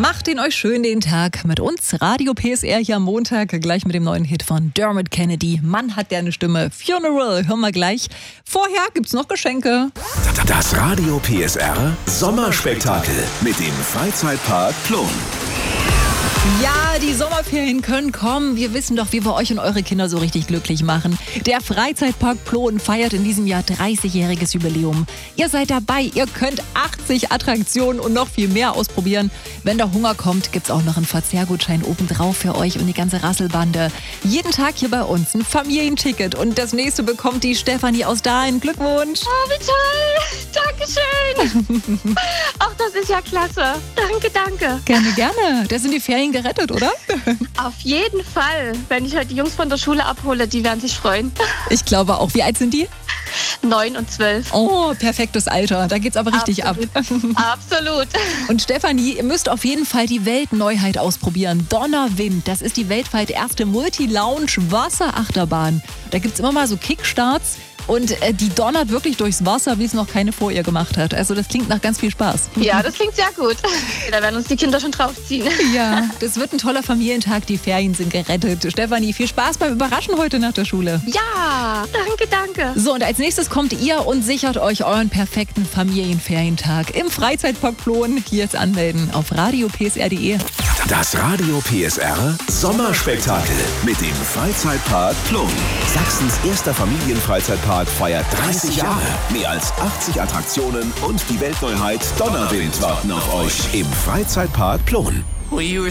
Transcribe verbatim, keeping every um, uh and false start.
Macht ihn euch schön den Tag mit uns. Radio P S R hier am Montag, gleich mit dem neuen Hit von Dermot Kennedy. Mann, hat der eine Stimme. Funeral, hören wir gleich. Vorher gibt's noch Geschenke. Das Radio P S R Sommerspektakel mit dem Freizeitpark Plon. Ja, die Sommerferien können kommen. Wir wissen doch, wie wir euch und eure Kinder so richtig glücklich machen. Der Freizeitpark Plon feiert in diesem Jahr dreißigjähriges Jubiläum. Ihr seid dabei, ihr könnt achtzig Attraktionen und noch viel mehr ausprobieren. Wenn der Hunger kommt, gibt's auch noch einen Verzehrgutschein obendrauf für euch und die ganze Rasselbande. Jeden Tag hier bei uns ein Familienticket und das nächste bekommt die Stefanie aus Dahlem. Glückwunsch! Oh, wie toll! Dankeschön! Ach, das ist ja klasse. Danke, danke. Gerne, gerne. Das sind die Ferien gerettet, oder? Auf jeden Fall. Wenn ich heute die Jungs von der Schule abhole, die werden sich freuen. Ich glaube auch. Wie alt sind die? Neun und zwölf. Oh, perfektes Alter. Da geht's aber richtig Absolut. ab. Absolut. Und Stefanie, ihr müsst auf jeden Fall die Weltneuheit ausprobieren. Donnerwind, das ist die weltweit erste Multi-Lounge-Wasserachterbahn. Da gibt's immer mal so Kickstarts. Und äh, die donnert wirklich durchs Wasser, wie es noch keine vor ihr gemacht hat. Also das klingt nach ganz viel Spaß. Ja, das klingt sehr gut. Da werden uns die Kinder schon draufziehen. Ja, das wird ein toller Familientag. Die Ferien sind gerettet. Stefanie, viel Spaß beim Überraschen heute nach der Schule. Ja, danke, danke. So, und als nächstes kommt ihr und sichert euch euren perfekten Familienferientag im Freizeitpark Plon. Hier jetzt anmelden auf radio p s r punkt d e. Das Radio P S R Sommerspektakel mit dem Freizeitpark Plon. Sachsens erster Familienfreizeitpark feiert dreißig Jahre. Mehr als achtzig Attraktionen und die Weltneuheit Donnerwind warten auf euch im Freizeitpark Plon.